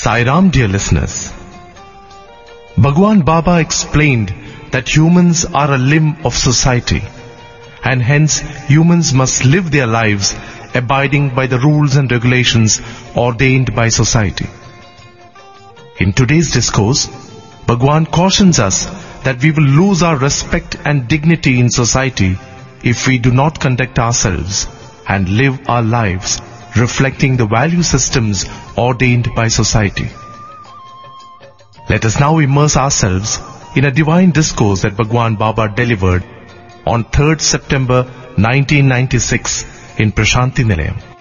Sai Ram, dear listeners. Bhagwan Baba explained that humans are a limb of society, and hence humans must live their lives abiding by the rules and regulations ordained by society. In today's discourse, Bhagwan cautions us that we will lose our respect and dignity in society if we do not conduct ourselves and live our lives reflecting the value systems ordained by society. Let us now immerse ourselves in a divine discourse that Bhagwan Baba delivered on 3rd September 1996 in Prashanti Nilayam.